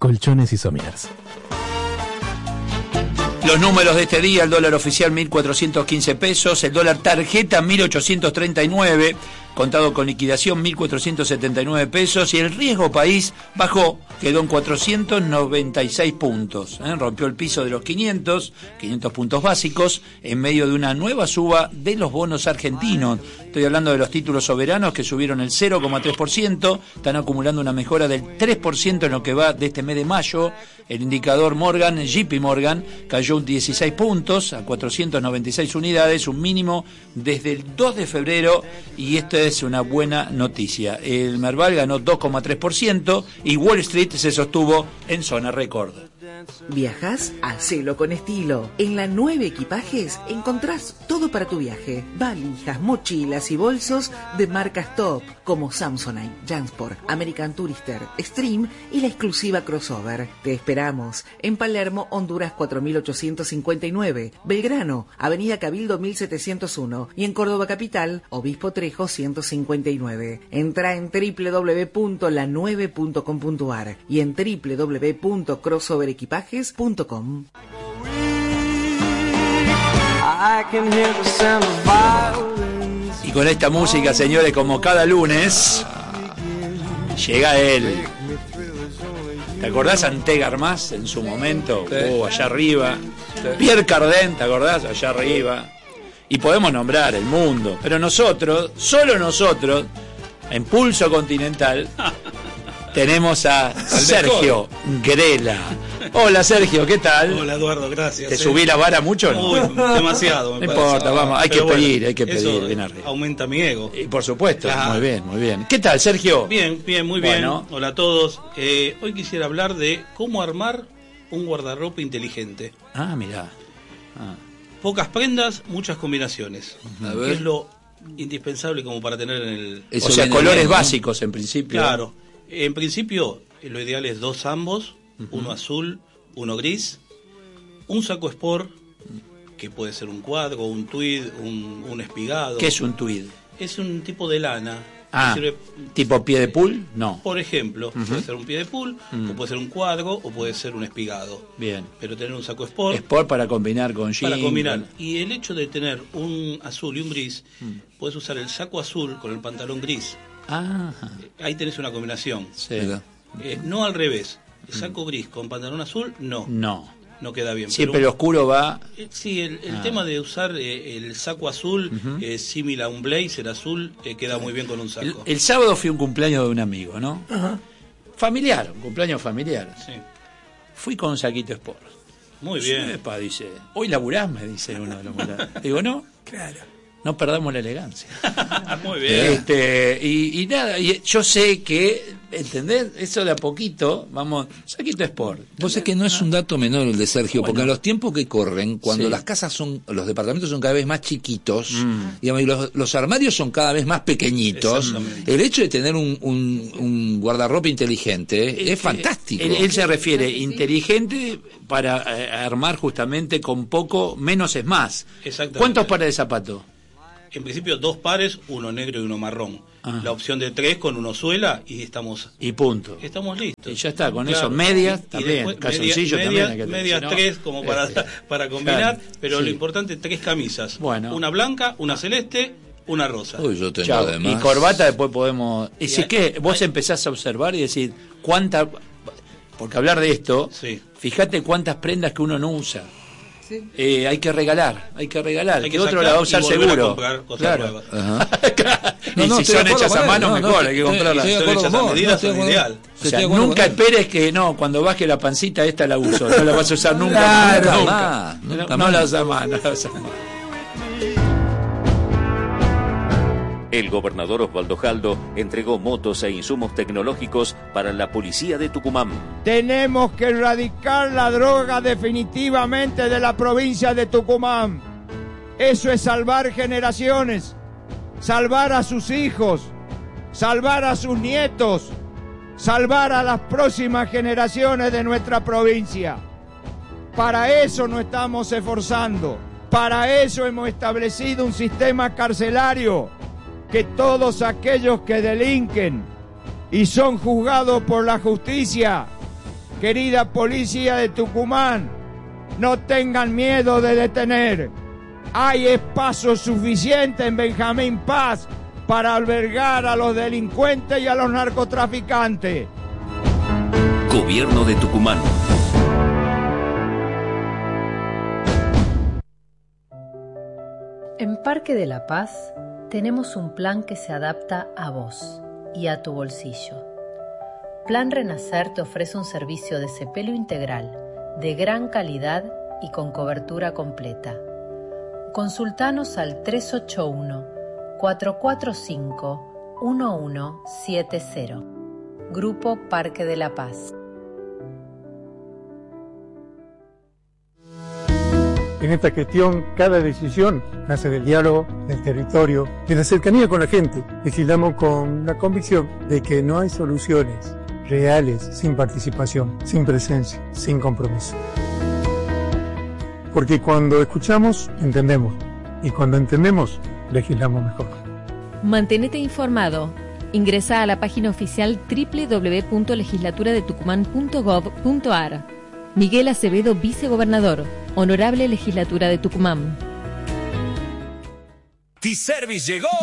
Colchones y Somiers. Los números de este día: el dólar oficial 1.415 pesos, el dólar tarjeta 1.839, contado con liquidación 1.479 pesos, y el riesgo país bajó, quedó en 496 puntos, rompió el piso de los 500 puntos básicos, en medio de una nueva suba de los bonos argentinos. Estoy hablando de los títulos soberanos, que subieron el 0,3%, están acumulando una mejora del 3% en lo que va de este mes de mayo. El indicador Morgan, JP Morgan, cayó un 16 puntos a 496 unidades, un mínimo desde el 2 de febrero, y esta es una buena noticia. El Merval ganó 2,3% y Wall Street se sostuvo en zona récord. ¿Viajas? Hacelo con estilo. En la 9 Equipajes encontrás todo para tu viaje. Valijas, mochilas y bolsos de marcas top como Samsonite, Jansport, American Tourister, Stream y la exclusiva Crossover. Te esperamos en Palermo, Honduras 4859, Belgrano, Avenida Cabildo 1701 y en Córdoba Capital, Obispo Trejo 159. Entra en www.la9.com.ar y en www.crossoverequipajes.com. Y con esta música, señores, como cada lunes, llega él. ¿Te acordás Ante Garmaz en su momento? Sí. Allá arriba. Sí. Pierre Cardin, ¿te acordás? Allá arriba. Y podemos nombrar el mundo. Pero nosotros, solo nosotros, en Pulso Continental, tenemos a Sergio Grela. Hola Sergio, ¿qué tal? Hola Eduardo, gracias. ¿Te subí la vara mucho o no? Uy, demasiado. No importa, vamos, hay que pedir, eso bien arriba. Aumenta mi ego. Y por supuesto, Claro. muy bien, muy bien. ¿Qué tal, Sergio? Bien, muy Bueno. bien. Hola a todos. Hoy quisiera hablar de cómo armar un guardarropa inteligente. Ah, mirá. Pocas prendas, muchas combinaciones. ¿Qué es lo indispensable como para tener en el... O sea, colores básicos en principio. Claro. En principio, lo ideal es 2 ambos, uno azul, uno gris, un saco sport, que puede ser un cuadro, un tweed, un espigado. ¿Qué es un tweed? Es un tipo de lana. Ah, que sirve, ¿tipo pie de pool? No. por ejemplo, puede ser un pie de pool, o puede ser un cuadro, o puede ser un espigado. Bien. Pero tener un saco sport, Sport para combinar con jeans. para combinar. Y el hecho de tener un azul y un gris, puedes usar el saco azul con el pantalón gris. Ah, Ahí tenés una combinación. sí. No al revés. El saco gris con pantalón azul, no queda bien. Siempre Pero el oscuro va... sí, el tema de usar el saco azul, similar a un blazer azul, queda muy bien con un saco. El sábado fui a un cumpleaños de un amigo, ¿no? Ajá. Familiar, un cumpleaños familiar. Sí. Fui con un saquito sport. Muy bien. Epa, dice, hoy laburás, me dice uno de los mulatos. Digo, no, claro, no perdamos la elegancia. Muy bien. Y nada, y yo sé que, ¿entendés? Eso de a poquito, vamos, saquito sport. Vos sabés que no es un dato menor el de Sergio, Bueno. porque en los tiempos que corren, cuando Sí. las casas son, los departamentos son cada vez más chiquitos, digamos, y los armarios son cada vez más pequeñitos, Exactamente. el hecho de tener un guardarropa inteligente es fantástico. Él se refiere inteligente para armar justamente con poco, menos es más. Exactamente. ¿Cuántos pares de zapatos? En principio 2 pares, uno negro y uno marrón. Ah. La opción de 3 con uno suela y estamos Y punto. listos. Y ya está, con Claro. eso, medias Y también, después calzoncillo también hay que tener, medias si no, 3 como para combinar, pero sí. lo importante 3 camisas. Bueno. Una blanca, una celeste, una rosa. Uy, yo tengo Chau. además. Y corbata después podemos... Y si Y es que vos empezás a observar y decir, ¿cuánta...? Porque hablar de esto, Sí. fíjate cuántas prendas que uno no usa. Hay que regalar, Hay que que otro sacar la va a usar y volver a seguro. comprar cosas Claro. nuevas. Ajá. Y No, si estoy de son acuerdo hechas con a él. mano, mejor, hay que comprarlas. Son Estoy de acuerdo hechas con a vos, medida, estoy de son acuerdo. ideal. O Estoy sea, de acuerdo nunca con él. esperes que no, cuando baje la pancita esta la uso, no la vas a usar nunca. Claro, nunca. más, No, nunca no más. la usas más, no la usas más. El gobernador Osvaldo Jaldo entregó motos e insumos tecnológicos para la policía de Tucumán. Tenemos que erradicar la droga definitivamente de la provincia de Tucumán. Eso es salvar generaciones, salvar a sus hijos, salvar a sus nietos, salvar a las próximas generaciones de nuestra provincia. Para eso nos estamos esforzando, para eso hemos establecido un sistema carcelario que todos aquellos que delinquen y son juzgados por la justicia querida policía de Tucumán, no tengan miedo de detener. Hay espacio suficiente en Benjamín Paz para albergar a los delincuentes y a los narcotraficantes. Gobierno de Tucumán. En Parque de la Paz tenemos un plan que se adapta a vos y a tu bolsillo. Plan Renacer te ofrece un servicio de cepelo integral, de gran calidad y con cobertura completa. Consultanos al 381-445-1170. Grupo Parque de la Paz. En esta gestión, cada decisión nace del diálogo, del territorio, de la cercanía con la gente. Legislamos con la convicción de que no hay soluciones reales sin participación, sin presencia, sin compromiso. Porque cuando escuchamos, entendemos. Y cuando entendemos, legislamos mejor. Mantenete informado. Ingresa a la página oficial www.legislaturadetucumán.gov.ar. Miguel Acevedo, vicegobernador. Honorable Legislatura de Tucumán. T-Service llegó